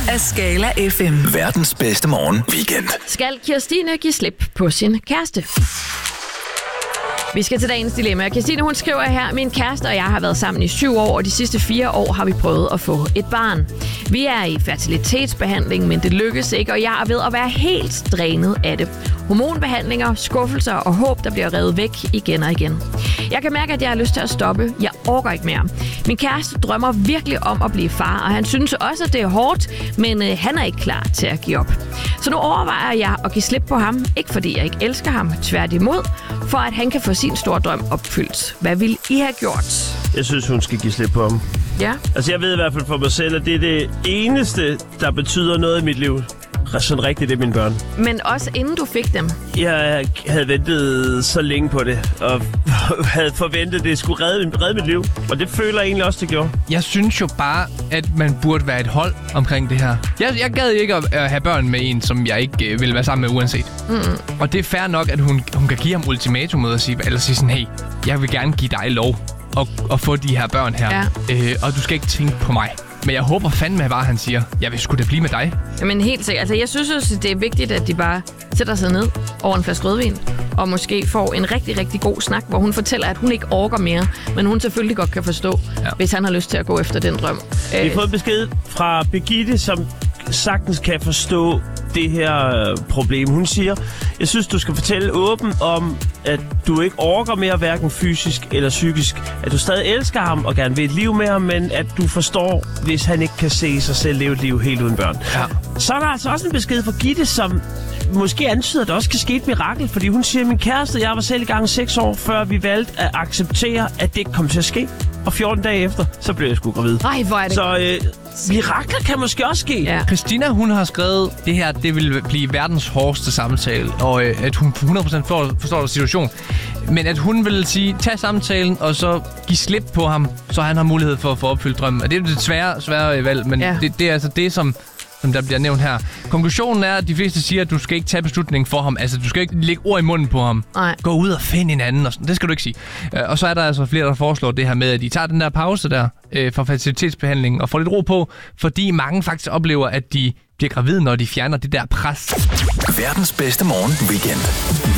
af Skala FM. Verdens bedste morgen weekend. Skal Kirstine give slip på sin kæreste? Vi skal til dagens dilemma. Kirstine, hun skriver her: min kæreste og jeg har været sammen i 7 år, og de sidste 4 år har vi prøvet at få et barn. Vi er i fertilitetsbehandling, men det lykkes ikke, og jeg er ved at være helt drænet af det. Hormonbehandlinger, skuffelser og håb, der bliver revet væk igen og igen. Jeg kan mærke, at jeg har lyst til at stoppe. Jeg orker ikke mere. Min kæreste drømmer virkelig om at blive far, og han synes også, at det er hårdt, men han er ikke klar til at give op. Så nu overvejer jeg at give slip på ham, ikke fordi jeg ikke elsker ham, tværtimod, for at han kan få sin store drøm opfyldt. Hvad vil I have gjort? Jeg synes, hun skal give slip på ham. Ja. Altså, jeg ved i hvert fald for mig selv, at det er det eneste, der betyder noget i mit liv. Sådan rigtigt, det er mine børn. Men også inden du fik dem? Jeg havde ventet så længe på det, og havde forventet, at det skulle redde mit liv. Og det føler jeg egentlig også, det gjorde. Jeg synes jo bare, at man burde være et hold omkring det her. Jeg gad ikke at have børn med en, som jeg ikke ville være sammen med uanset. Og det er fair nok, at hun kan give ham ultimatum og sige sådan, hey, jeg vil gerne give dig lov at få de her børn her. Ja. Og du skal ikke tænke på mig. Men jeg håber fandme bare, han siger, jeg vil sgu da blive med dig. Jamen helt sikkert. Altså, jeg synes også, det er vigtigt, at de bare sætter sig ned over en flaske rødvin, og måske får en rigtig, rigtig god snak, hvor hun fortæller, at hun ikke orker mere, men hun selvfølgelig godt kan forstå, hvis han har lyst til at gå efter den drøm. Vi har fået besked fra Birgitte, som sagtens kan forstå det her problem. Hun siger, jeg synes, du skal fortælle åbent om, at du ikke orker mere, hverken fysisk eller psykisk. At du stadig elsker ham og gerne vil et liv med ham, men at du forstår, hvis han ikke kan se sig selv leve et liv helt uden børn. Ja. Så er der altså også en besked fra Gitte, som måske antyder, at der også kan ske et mirakel, fordi hun siger, at min kæreste og jeg var selv i gang 6 år, før vi valgte at acceptere, at det ikke kom til at ske. Og 14 dage efter, så blev jeg sgu gravid. Ej, hvor er det. Så mirakler kan måske også ske. Ja. Christina, hun har skrevet, det her, det vil blive verdens hårdeste samtale, og at hun 100% forstår situationen. Men at hun vil sige, tag samtalen, og så give slip på ham, så han har mulighed for at få opfyldt drømmen. Og det er det svære valg, men det er altså det, som der bliver nævnt her. Konklusionen er, at de fleste siger, at du skal ikke tage beslutningen for ham. Altså, du skal ikke lægge ord i munden på ham. Nej. Gå ud og finde en anden. Og sådan. Det skal du ikke sige. Og så er der altså flere, der foreslår det her med, at de tager den der pause der for fertilitetsbehandlingen og får lidt ro på, fordi mange faktisk oplever, at de bliver gravide, når de fjerner det der pres. Verdens bedste morgen weekend.